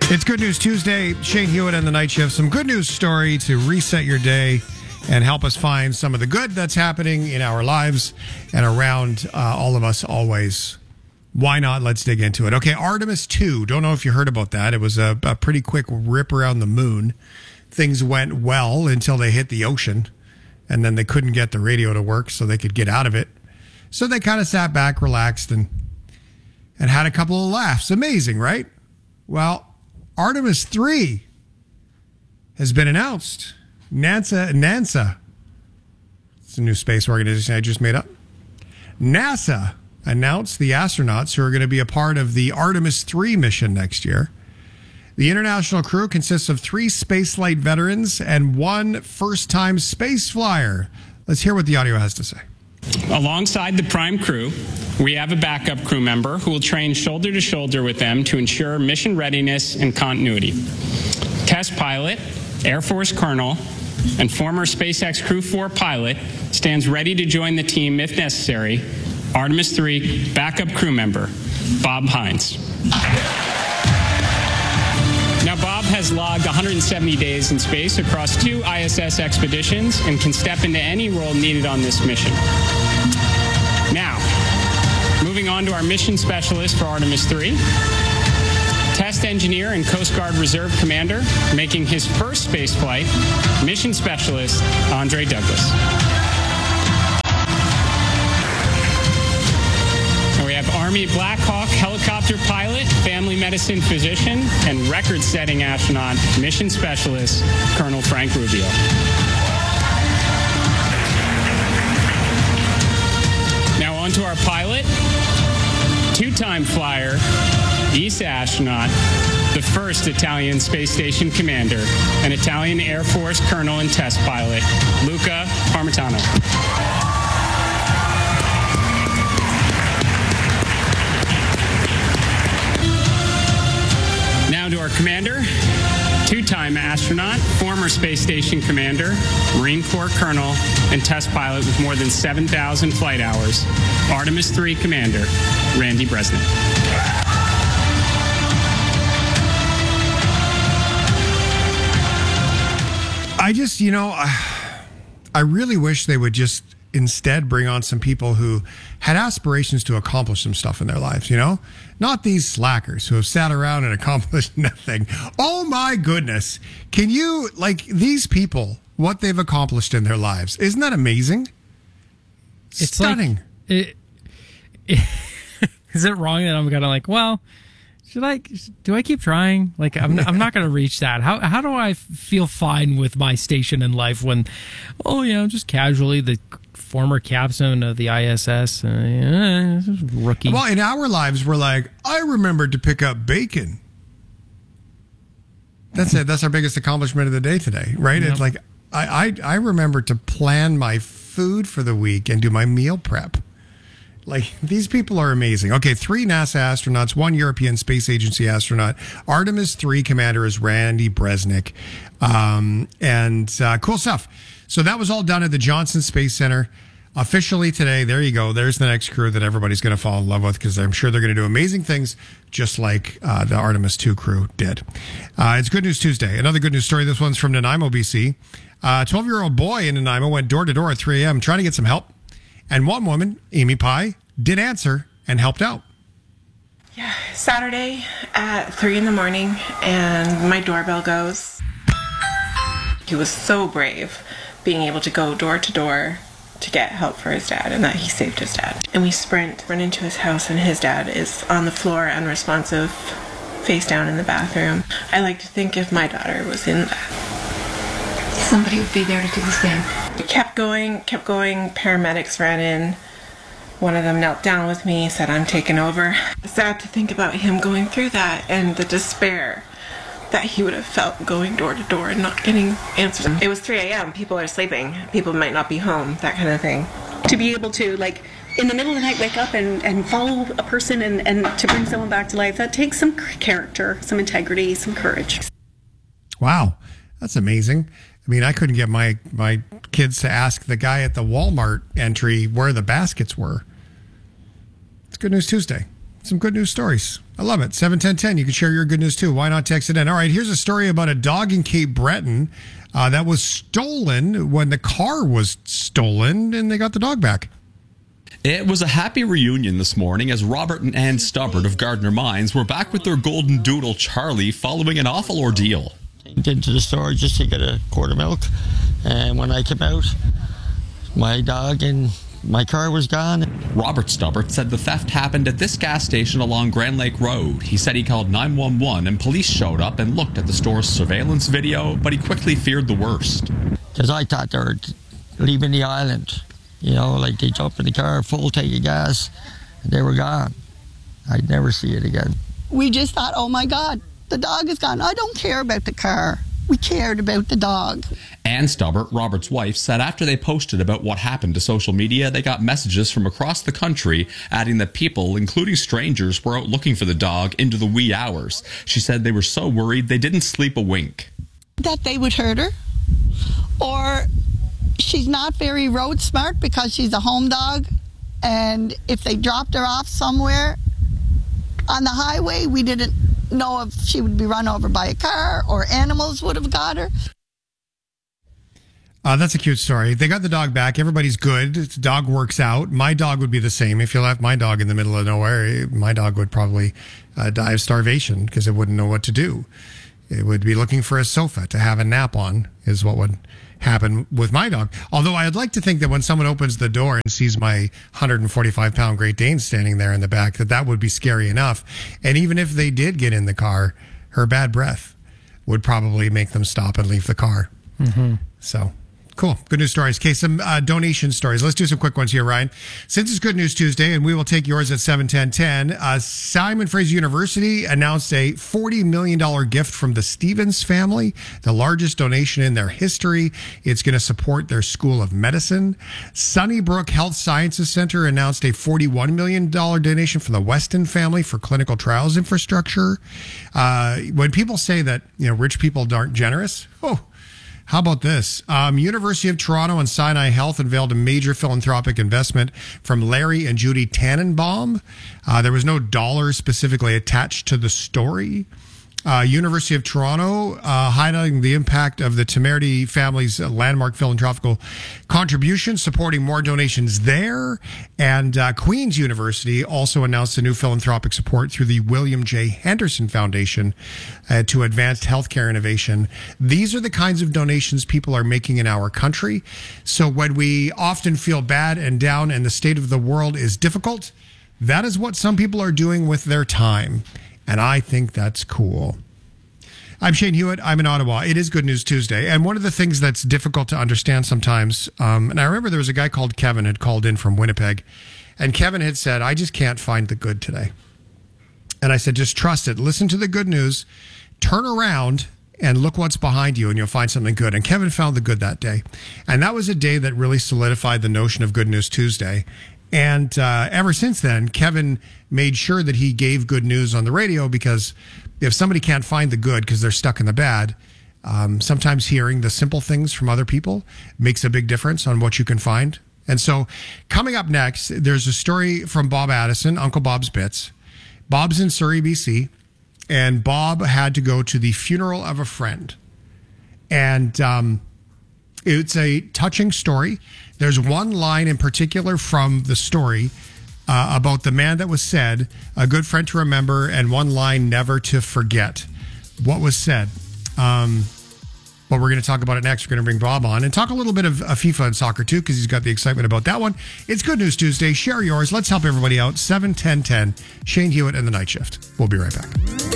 It's Good News Tuesday. Shane Hewitt and the Night Shift. Some good news story to reset your day and help us find some of the good that's happening in our lives and around all of us always. Why not? Let's dig into it. Okay, Artemis 2. Don't know if you heard about that. It was a pretty quick rip around the moon. Things went well until they hit the ocean, and then they couldn't get the radio to work so they could get out of it. So they kind of sat back, relaxed, and had a couple of laughs. Amazing, right? Well, Artemis 3 has been announced. NASA. It's a new space organization I just made up. NASA announced the astronauts who are going to be a part of the Artemis 3 mission next year. The international crew consists of 3 spaceflight veterans and 1 first-time space flyer. Let's hear what the audio has to say. Alongside the prime crew, we have a backup crew member who will train shoulder to shoulder with them to ensure mission readiness and continuity. Test pilot, Air Force Colonel, and former SpaceX Crew 4 pilot stands ready to join the team if necessary. Artemis 3 backup crew member, Bob Hines. Now, Bob has logged 170 days in space across 2 ISS expeditions and can step into any role needed on this mission. Now, moving on to our mission specialist for Artemis 3, test engineer and Coast Guard Reserve Commander, making his first space flight, mission specialist Andre Douglas. We have Army Black Hawk helicopter pilot, family medicine physician, and record-setting astronaut, mission specialist, Colonel Frank Rubio. Now on to our pilot, 2-time flyer, ESA astronaut, the first Italian space station commander, an Italian Air Force colonel and test pilot, Luca Parmitano. Now to our commander, 2-time astronaut, former space station commander, Marine Corps colonel, and test pilot with more than 7,000 flight hours, Artemis 3 commander, Randy Bresnik. I really wish they would just instead bring on some people who had aspirations to accomplish some stuff in their lives, Not these slackers who have sat around and accomplished nothing. Oh my goodness. Can you, these people, what they've accomplished in their lives, isn't that amazing? It's stunning. Is it wrong that I'm gonna do I keep trying? I'm not going to reach that. How do I feel fine with my station in life when, just casually the former capstone of the ISS, rookie. Well, in our lives, we're like, I remembered to pick up bacon. That's it. That's our biggest accomplishment of the day today, right? Yep. It's like, I remember to plan my food for the week and do my meal prep. These people are amazing. Okay, 3 NASA astronauts, 1 European Space Agency astronaut. Artemis 3 commander is Randy Bresnik. Cool stuff. So that was all done at the Johnson Space Center. Officially today, there you go. There's the next crew that everybody's going to fall in love with because I'm sure they're going to do amazing things just like the Artemis 2 crew did. It's Good News Tuesday. Another good news story. This one's from Nanaimo, BC. A 12-year-old boy in Nanaimo went door to door at 3 a.m. trying to get some help. And one woman, Amy Pye, did answer and helped out. Yeah, Saturday at 3 in the morning, and my doorbell goes. He was so brave being able to go door to door to get help for his dad, and that he saved his dad. And we run into his house, and his dad is on the floor, unresponsive, face down in the bathroom. I like to think if my daughter was in that, somebody would be there to do the same. Kept going. Paramedics ran in. One of them knelt down with me, said, I'm taking over. It's sad to think about him going through that and the despair that he would have felt going door to door and not getting answers. It was 3 a.m. People are sleeping. People might not be home, that kind of thing. To be able to, in the middle of the night, wake up and follow a person and to bring someone back to life, that takes some character, some integrity, some courage. Wow, that's amazing. I mean, I couldn't get my kids to ask the guy at the Walmart entry where the baskets were. It's Good News Tuesday. some good news stories. I love it. 71010. You can share your good news too. Why not text it in? All right, here's a story about a dog in Cape Breton that was stolen when the car was stolen and they got the dog back. It was a happy reunion this morning as Robert and Ann Stubbard of Gardner Mines were back with their golden doodle Charlie following an awful ordeal. Into the store just to get a quart of milk, and when I came out, my dog and my car was gone. Robert Stubbard said the theft happened at this gas station along Grand Lake Road. He said he called 911 and police showed up and looked at the store's surveillance video, but he quickly feared the worst. Because I thought they were leaving the island. You know, like they jumped in the car, full tank of gas, and they were gone. I'd never see it again. We just thought, oh my God, the dog is gone. I don't care about the car. We cared about the dog. Ann Stubbard, Robert's wife, said after they posted about what happened to social media, they got messages from across the country adding that people, including strangers, were out looking for the dog into the wee hours. She said they were so worried they didn't sleep a wink. That they would hurt her, or she's not very road smart because she's a home dog, and if they dropped her off somewhere on the highway, we didn't know if she would be run over by a car or animals would have got her. That's a cute story. They got the dog back. Everybody's good. The dog works out. My dog would be the same. If you left my dog in the middle of nowhere, my dog would probably die of starvation because it wouldn't know what to do. It would be looking for a sofa to have a nap on is what would happen with my dog. Although I'd like to think that when someone opens the door and sees my 145-pound Great Dane standing there in the back, that would be scary enough. And even if they did get in the car, her bad breath would probably make them stop and leave the car. Mm-hmm. So... cool. Good news stories. Okay, some donation stories. Let's do some quick ones here, Ryan. Since it's Good News Tuesday, and we will take yours at 71010, Simon Fraser University announced a $40 million gift from the Stevens family, the largest donation in their history. It's going to support their School of Medicine. Sunnybrook Health Sciences Center announced a $41 million donation from the Weston family for clinical trials infrastructure. When people say that, rich people aren't generous, how about this? University of Toronto and Sinai Health unveiled a major philanthropic investment from Larry and Judy Tannenbaum. There was no dollar specifically attached to the story. University of Toronto highlighting the impact of the Temerity family's landmark philanthropic contribution, supporting more donations there. And Queen's University also announced a new philanthropic support through the William J. Henderson Foundation to advanced healthcare innovation. These are the kinds of donations people are making in our country. So when we often feel bad and down and the state of the world is difficult, that is what some people are doing with their time. And I think that's cool. I'm Shane Hewitt. I'm in Ottawa. It is Good News Tuesday. And one of the things that's difficult to understand sometimes, and I remember there was a guy called Kevin had called in from Winnipeg, and Kevin had said, I just can't find the good today. And I said, just trust it. Listen to the good news. Turn around and look what's behind you, and you'll find something good. And Kevin found the good that day. And that was a day that really solidified the notion of Good News Tuesday. And ever since then, Kevin made sure that he gave good news on the radio, because if somebody can't find the good because they're stuck in the bad, sometimes hearing the simple things from other people makes a big difference on what you can find. And so coming up next, there's a story from Bob Addison, Uncle Bob's Bits. Bob's in Surrey, BC, and Bob had to go to the funeral of a friend. And it's a touching story. There's one line in particular from the story about the man that was said, a good friend to remember, and one line never to forget. What was said? But we're going to talk about it next. We're going to bring Bob on and talk a little bit of FIFA and soccer too, because he's got the excitement about that one. It's Good News Tuesday. Share yours. Let's help everybody out. 71010. Shane Hewitt and the Night Shift. We'll be right back.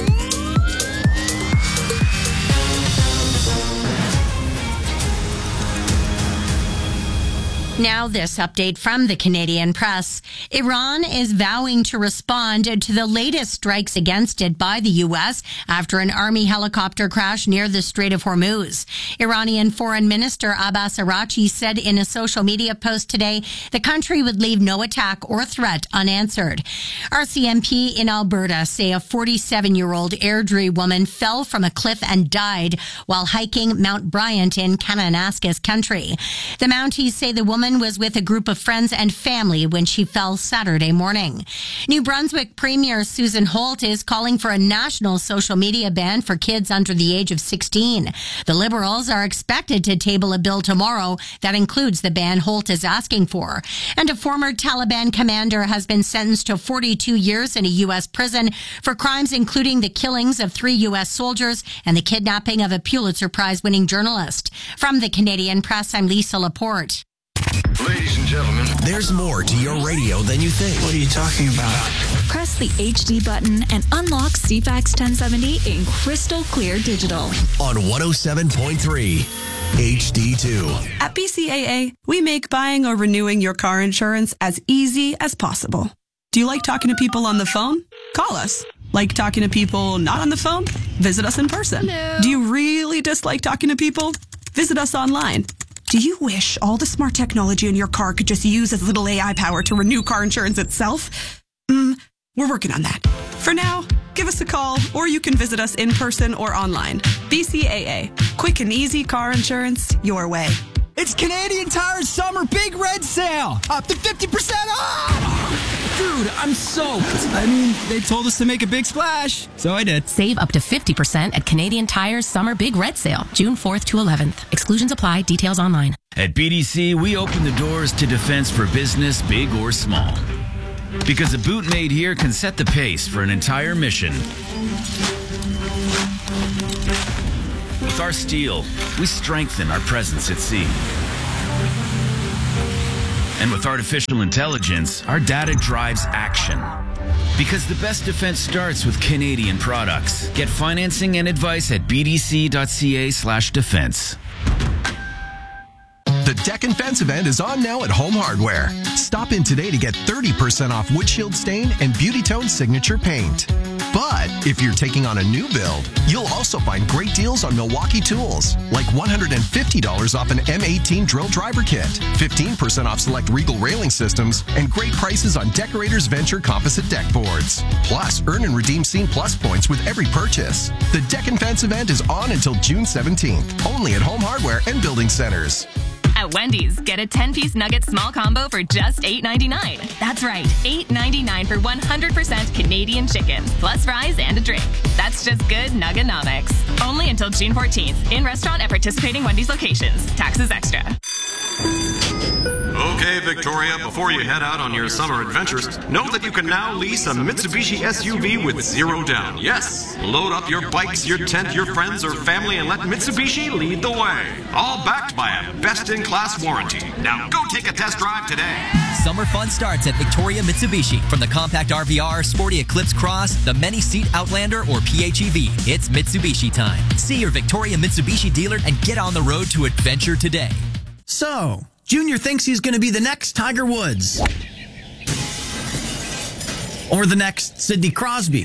Now this update from the Canadian press. Iran is vowing to respond to the latest strikes against it by the U.S. after an army helicopter crash near the Strait of Hormuz. Iranian Foreign Minister Abbas Araghchi said in a social media post today the country would leave no attack or threat unanswered. RCMP in Alberta say a 47-year-old Airdrie woman fell from a cliff and died while hiking Mount Bryant in Kananaskis country. The Mounties say the woman woman was with a group of friends and family when she fell Saturday morning. New Brunswick Premier Susan Holt is calling for a national social media ban for kids under the age of 16. The Liberals are expected to table a bill tomorrow that includes the ban Holt is asking for. And a former Taliban commander has been sentenced to 42 years in a U.S. prison for crimes including the killings of 3 U.S. soldiers and the kidnapping of a Pulitzer Prize-winning journalist. From the Canadian Press, I'm Lisa Laporte. Ladies and gentlemen, there's more to your radio than you think. What are you talking about? Press the HD button and unlock CFAX 1070 in crystal clear digital. On 107.3 HD2. At BCAA, we make buying or renewing your car insurance as easy as possible. Do you like talking to people on the phone? Call us. Like talking to people not on the phone? Visit us in person. Hello. Do you really dislike talking to people? Visit us online. Do you wish all the smart technology in your car could just use as little AI power to renew car insurance itself? We're working on that. For now, give us a call or you can visit us in person or online. BCAA. Quick and easy car insurance your way. It's Canadian Tire's summer big red sale. Up to 50% off! Dude, I'm soaked. I mean, they told us to make a big splash, so I did. Save up to 50% at Canadian Tire's Summer Big Red Sale, June 4th to 11th. Exclusions apply. Details online. At BDC, we open the doors to defense for business, big or small. Because a boot made here can set the pace for an entire mission. With our steel, we strengthen our presence at sea. And with artificial intelligence, our data drives action. Because the best defense starts with Canadian products. Get financing and advice at bdc.ca/defense. The Deck and Fence event is on now at Home Hardware. Stop in today to get 30% off Windshield Stain and Beauty Tone Signature Paint. But if you're taking on a new build, you'll also find great deals on Milwaukee tools, like $150 off an M18 drill driver kit, 15% off select Regal railing systems, and great prices on Decorators Venture composite deck boards. Plus, earn and redeem Scene Plus points with every purchase. The Deck and Fence event is on until June 17th, only at Home Hardware and Building Centers. At Wendy's, get a 10-piece nugget small combo for just $8.99. That's right, $8.99 for 100% Canadian chicken, plus fries and a drink. That's just good Nuggenomics. Only until June 14th, in restaurant at participating Wendy's locations. Taxes extra. Okay, Victoria, before you head out on your summer adventures, know that you can now lease a Mitsubishi SUV with 0 down. Yes, load up your bikes, your tent, your friends, or family, and let Mitsubishi lead the way. All backed by a best-in-class warranty. Now go take a test drive today. Summer fun starts at Victoria Mitsubishi. From the compact RVR, sporty Eclipse Cross, the many-seat Outlander, or PHEV, it's Mitsubishi time. See your Victoria Mitsubishi dealer and get on the road to adventure today. So, Junior thinks he's going to be the next Tiger Woods. Or the next Sidney Crosby.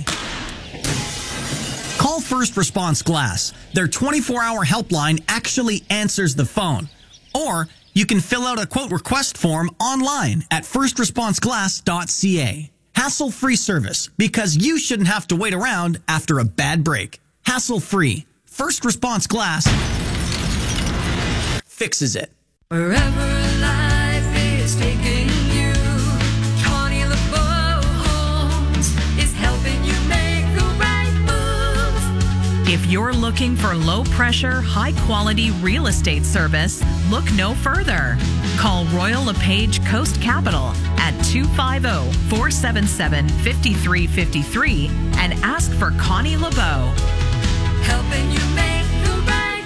Call First Response Glass. Their 24-hour helpline actually answers the phone. Or you can fill out a quote request form online at firstresponseglass.ca. Hassle-free service, because you shouldn't have to wait around after a bad break. Hassle-free. First Response Glass fixes it. Wherever life is taking you, Connie LeBeau Homes is helping you make the right move. If you're looking for low-pressure, high-quality real estate service, look no further. Call Royal LePage Coast Capital at 250-477-5353 and ask for Connie LeBeau. Helping you make the right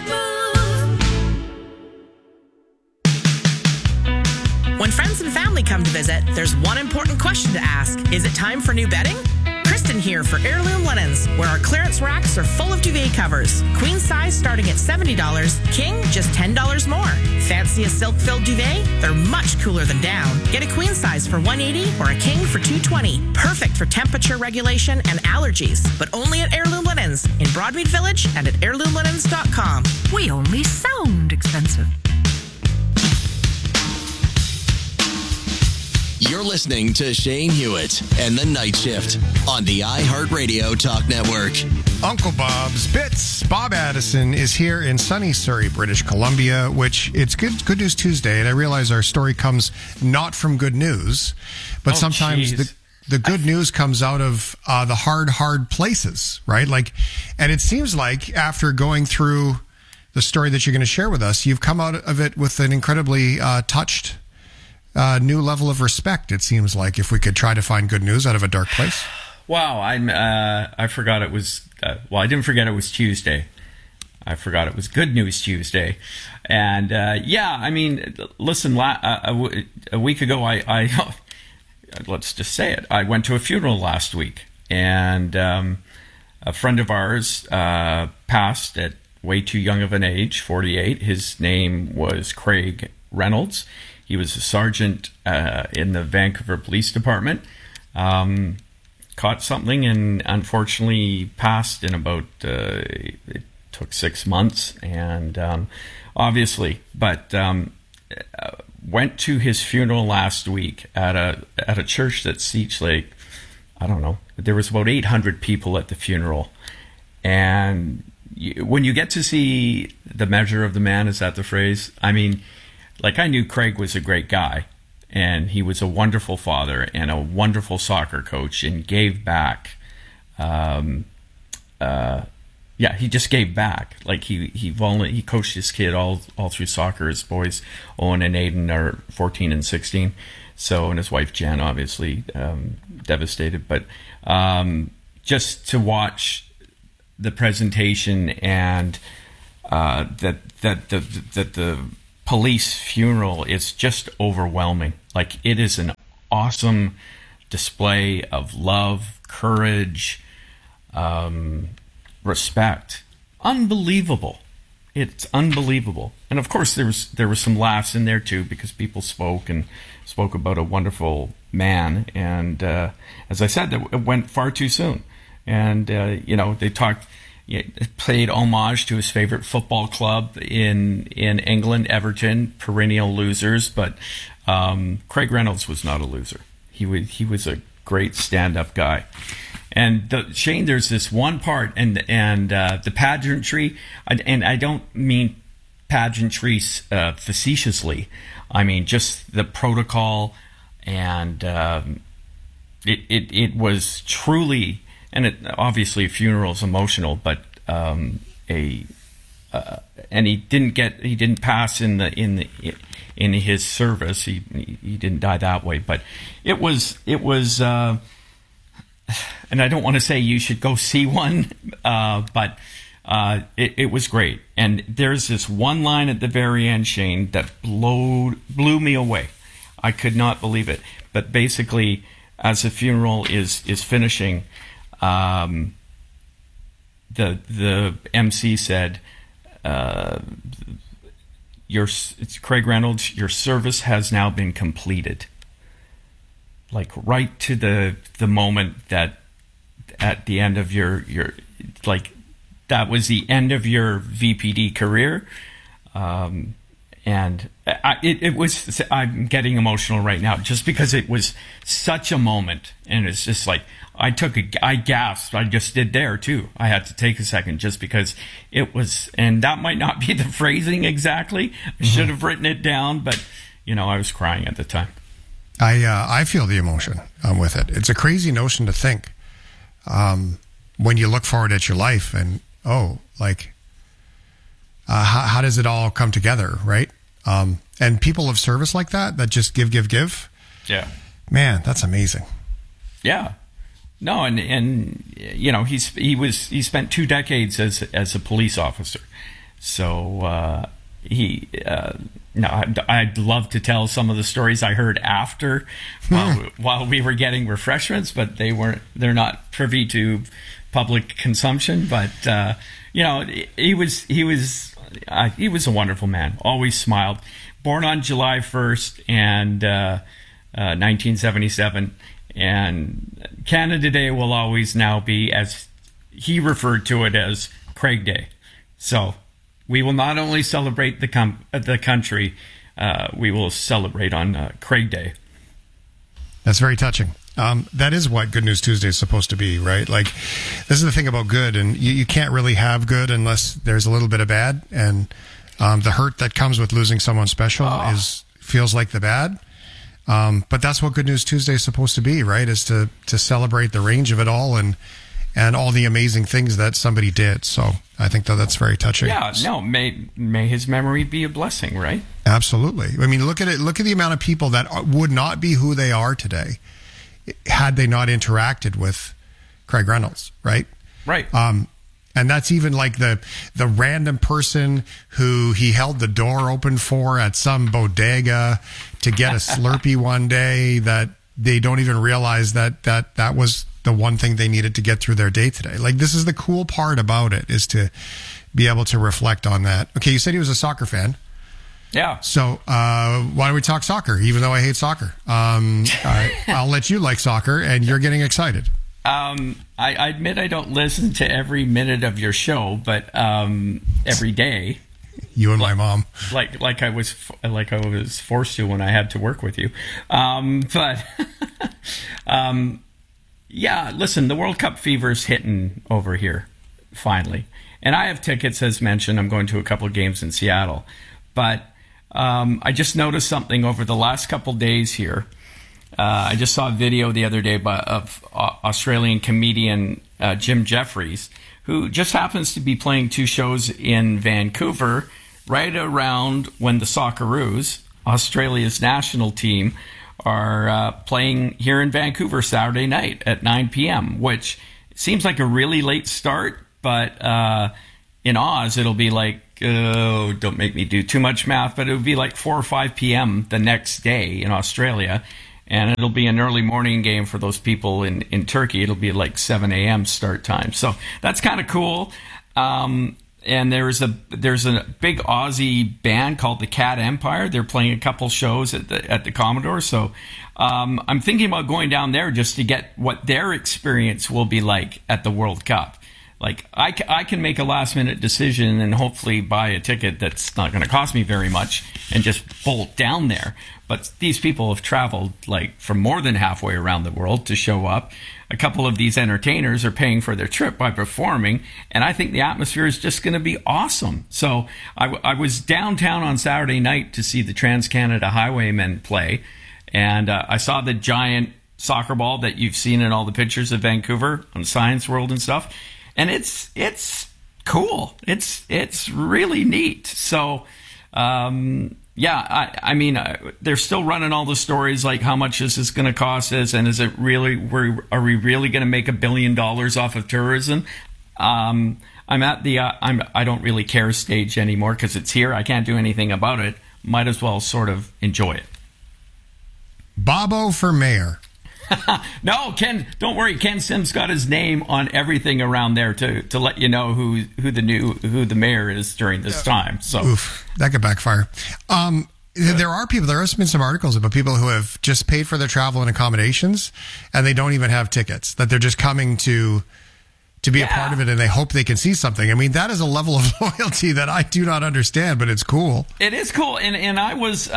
move. When friends and family come to visit, there's one important question to ask. Is it time for new bedding? Kristen here for Heirloom Linens, where our clearance racks are full of duvet covers. Queen size starting at $70, king just $10 more. Fancy a silk-filled duvet? They're much cooler than down. Get a queen size for $180 or a king for $220. Perfect for temperature regulation and allergies, but only at Heirloom Linens in Broadmead Village and at heirloomlinens.com. We only sound expensive. You're listening to Shane Hewitt and the Night Shift on the iHeartRadio Talk Network. Uncle Bob's Bits. Bob Addison is here in sunny Surrey, British Columbia, which it's Good News Tuesday, and I realize our story comes not from good news, but sometimes the good news comes out of the hard places, right? And it seems like after going through the story that you're going to share with us, you've come out of it with an incredibly touched new level of respect, it seems like, if we could try to find good news out of a dark place. Wow, I forgot it was, I didn't forget it was Tuesday. I forgot it was Good News Tuesday. And listen, a week ago, I let's just say it, I went to a funeral last week. And a friend of ours passed at way too young of an age, 48. His name was Craig Reynolds. He was a sergeant in the Vancouver Police Department. Caught something and unfortunately passed in about, it took 6 months, and went to his funeral last week at a church that seats there was about 800 people at the funeral. And when you get to see the measure of the man, is that the phrase? I mean, I knew Craig was a great guy, and he was a wonderful father and a wonderful soccer coach, and gave back. He just gave back. He coached his kid all through soccer. His boys, Owen and Aiden, are 14 and 16. So, and his wife Jen, obviously devastated. But just to watch the presentation and that the police funeral is just overwhelming. It is an awesome display of love, courage, respect. Unbelievable. It's unbelievable. And of course there were some laughs in there too, because people spoke about a wonderful man, and as I said, it went far too soon. And they paid homage to his favorite football club in England, Everton, perennial losers. But Craig Reynolds was not a loser. He was a great stand-up guy. And Shane, there's this one part, and the pageantry, and I don't mean pageantry facetiously. I mean just the protocol, and it was truly. And obviously, a funeral is emotional, but and he didn't pass in his service. He didn't die that way, but it was. And I don't want to say you should go see one, but it was great. And there's this one line at the very end, Shane, that blew me away. I could not believe it. But basically, as the funeral is finishing. The MC said, it's Craig Reynolds, your service has now been completed. Right to the moment that at the end of your that was the end of your VPD career. And it was, I'm getting emotional right now just because it was such a moment, and it's just I gasped. I just did there too. I had to take a second just because it was, and that might not be the phrasing exactly. I should have written it down, but I was crying at the time. I feel the emotion with it. It's a crazy notion to think when you look forward at your life and how does it all come together, right? And people of service like that just give. Yeah. Man, that's amazing. Yeah. No, and he spent 2 decades as a police officer. So I'd love to tell some of the stories I heard after while we were getting refreshments, but they're not privy to public consumption. But he was a wonderful man. Always smiled. Born on July 1st and 1977, and Canada Day will always now be, as he referred to it, as Craig Day. So we will not only celebrate the country, we will celebrate on Craig Day. That's very touching. That is what Good News Tuesday is supposed to be, right? Like, this is the thing about good, and you can't really have good unless there's a little bit of bad, and the hurt that comes with losing someone special feels like the bad. But that's what Good News Tuesday is supposed to be, right? Is to celebrate the range of it all and all the amazing things that somebody did. So I think that's very touching. Yeah, no, may his memory be a blessing, right? Absolutely. I mean, look at it. Look at the amount of people that would not be who they are today had they not interacted with Craig Reynolds, right? Right. And that's even like the random person who he held the door open for at some bodega to get a Slurpee one day, that they don't even realize that was the one thing they needed to get through their day today. Like, this is the cool part about it, is to be able to reflect on that. Okay, you said he was a soccer fan. Yeah. So why don't we talk soccer, even though I hate soccer? I'll let you like soccer, and you're getting excited. I admit I don't listen to every minute of your show, but every day. You and my mom. Like I was forced to when I had to work with you. But yeah, listen, the World Cup fever is hitting over here, finally. And I have tickets, as mentioned. I'm going to a couple of games in Seattle. But I just noticed something over the last couple of days here. I just saw a video the other day of Australian comedian Jim Jeffries, who just happens to be playing 2 shows in Vancouver right around when the Socceroos, Australia's national team, are playing here in Vancouver Saturday night at 9 p.m., which seems like a really late start, but in Oz it'll be like, don't make me do too much math, but it'll be like 4 or 5 p.m. the next day in Australia. And it'll be an early morning game for those people in Turkey. It'll be like 7 a.m. start time. So that's kind of cool. And there's a big Aussie band called the Cat Empire. They're playing a couple shows at the Commodore. So I'm thinking about going down there just to get what their experience will be like at the World Cup. Like, I can make a last-minute decision and hopefully buy a ticket that's not going to cost me very much and just bolt down there. But these people have traveled, like, from more than halfway around the world to show up. A couple of these entertainers are paying for their trip by performing, and I think the atmosphere is just going to be awesome. So I was downtown on Saturday night to see the Trans-Canada Highwaymen play, and I saw the giant soccer ball that you've seen in all the pictures of Vancouver on Science World and stuff. And it's cool. It's really neat. So, yeah, I mean, they're still running all the stories like how much is this going to cost us, and is it really? Are we really going to make $1 billion off of tourism? I'm at the I don't really care stage anymore because it's here. I can't do anything about it. Might as well sort of enjoy it. Bobo for mayor. No, Ken, don't worry. Ken Sims got his name on everything around there to let you know who the mayor is during this time. So, oof, that could backfire. There have been some articles about people who have just paid for their travel and accommodations, and they don't even have tickets. That they're just coming to be a part of it, and they hope they can see something. I mean, that is a level of loyalty that I do not understand, but it's cool. It is cool, and I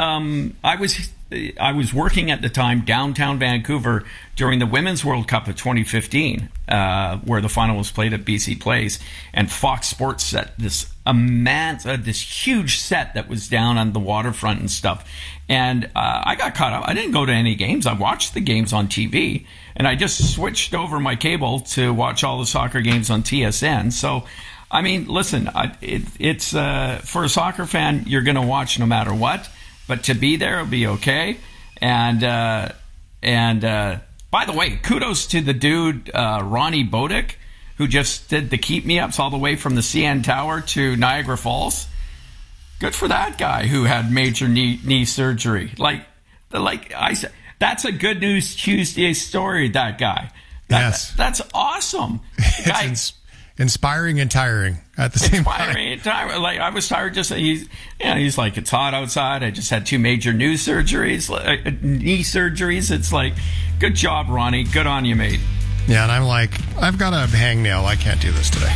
was working at the time downtown Vancouver during the Women's World Cup of 2015, where the final was played at BC Place, and Fox Sports set this huge set that was down on the waterfront and stuff. And I got caught up. I didn't go to any games. I watched the games on TV, and I just switched over my cable to watch all the soccer games on TSN. So, I mean, listen, it's for a soccer fan, you're going to watch no matter what. But to be there will be okay. And by the way, kudos to the dude, Ronnie Bodick, who just did the Keep Me Ups all the way from the CN Tower to Niagara Falls. Good for that guy who had major knee surgery. Like I said, that's a Good News Tuesday story, that guy. Yes. That's awesome. It's inspiring and tiring at the same time. Inspiring and tiring. Like, I was tired just, he's like, it's hot outside. I just had 2 major knee surgeries. It's like, good job, Ronnie. Good on you, mate. Yeah, and I'm like, I've got a hangnail. I can't do this today.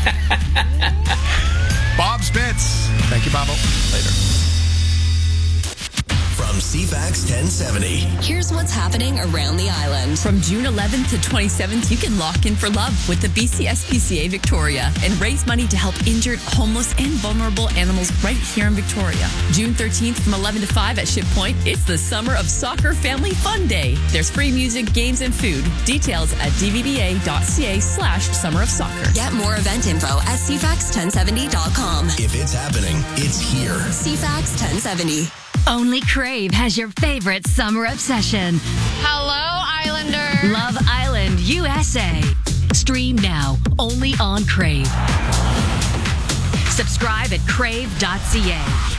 Bob Spitz. Thank you, Bobo. Later. From from CFAX 1070. Here's what's happening around the island. From June 11th to 27th, you can lock in for love with the BCSPCA Victoria and raise money to help injured, homeless, and vulnerable animals right here in Victoria. June 13th from 11 to 5 at Ship Point, it's the Summer of Soccer Family Fun Day. There's free music, games, and food. Details at dvba.ca/Summer of Soccer. Get more event info at cfax1070.com. If it's happening, it's here. CFAX 1070. Only Crave has your favorite summer obsession. Hello, Islander. Love Island, USA. Stream now, only on Crave. Subscribe at crave.ca.